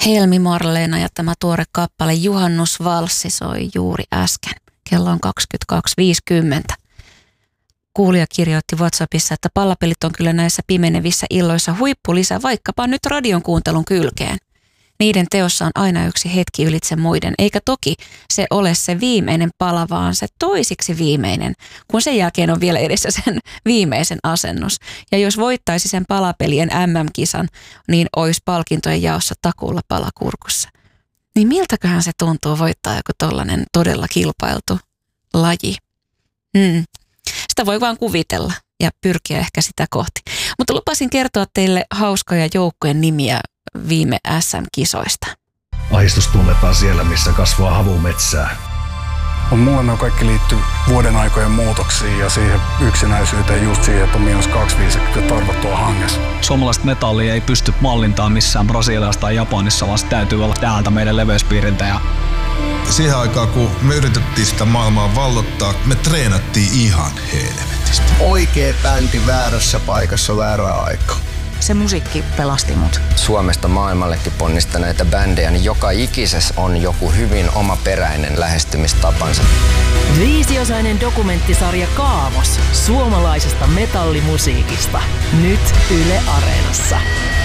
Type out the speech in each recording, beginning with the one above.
Helmi Marleena ja tämä tuore kappale Juhannusvalssi soi juuri äsken. Kello on 22.50. Kuulija kirjoitti WhatsAppissa, että pallapelit on kyllä näissä pimenevissä illoissa huippulisä vaikkapa nyt radion kuuntelun kylkeen. Niiden teossa on aina yksi hetki ylitse muiden, eikä toki se ole se viimeinen pala, vaan se toisiksi viimeinen, kun sen jälkeen on vielä edessä sen viimeisen asennus. Ja jos voittaisi sen palapelien MM-kisan, niin olisi palkintojen jaossa takuulla palakurkussa. Niin miltäköhän se tuntuu voittaa joku tollainen todella kilpailtu laji? Sitä voi vaan kuvitella ja pyrkiä ehkä sitä kohti. Mutta lupasin kertoa teille hauskoja joukkojen nimiä viime SM-kisoista. Ahdistus tunnetaan siellä, missä kasvaa havumetsää. Mulle ne kaikki liittyy vuoden aikojen muutoksiin ja siihen yksinäisyyteen, just siihen, että on -25 tarvottua hangessa. Suomalaista metallia ei pysty mallintaan missään Brasiliassa tai Japanissa, vaan se täytyy olla täältä meidän leveyspiiriltä. Siihen aikaan, kun me yritettiin sitä maailmaa vallottaa, me treenattiin ihan helvetistä. Oikea bändi väärässä paikassa väärää aikaa. Se musiikki pelasti mut. Suomesta maailmallekin ponnistaneita bändejä, niin joka ikisessä on joku hyvin omaperäinen lähestymistapansa. 5-osainen dokumenttisarja Kaavos suomalaisesta metallimusiikista. Nyt Yle Areenassa.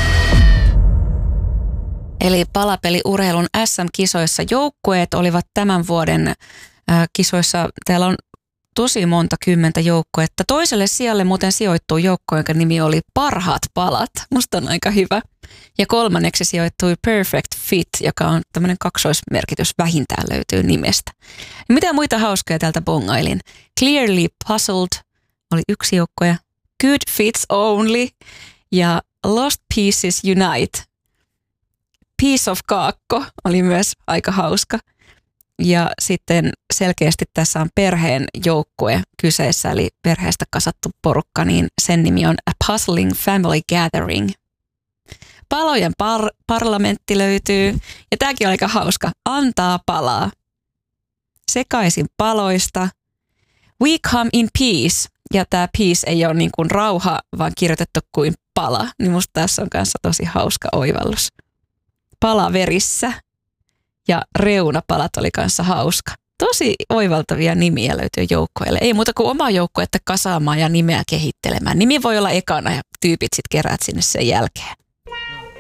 Eli palapeliurheilun SM-kisoissa joukkueet olivat tämän vuoden kisoissa. Täällä on tosi monta kymmentä joukkuetta. Toiselle sijalle muuten sijoittui joukko, jonka nimi oli Parhaat palat. Musta on aika hyvä. Ja kolmanneksi sijoittui Perfect Fit, joka on tämmöinen kaksoismerkitys vähintään löytyy nimestä. Ja mitä muita hauskoja täältä bongailin? Clearly Puzzled oli yksi joukkue. Good Fits Only ja Lost Pieces Unite. Piece of Kaakko oli myös aika hauska. Ja sitten selkeästi tässä on perheen joukkue kyseessä, eli perheestä kasattu porukka, niin sen nimi on A Puzzling Family Gathering. Palojen parlamentti löytyy, ja tämäkin on aika hauska. Antaa palaa. Sekaisin paloista. We come in peace. Ja tämä peace ei ole niin kuin rauha, vaan kirjoitettu kuin pala. Niin musta tässä on kanssa tosi hauska oivallus. Palaverissä. Ja reunapalat oli kanssa hauska. Tosi oivaltavia nimiä löytyy joukkoille. Ei muuta kuin omaa joukkuetta kasaamaan ja nimeä kehittelemään. Nimi voi olla ekana ja tyypit sitten keräät sinne sen jälkeen.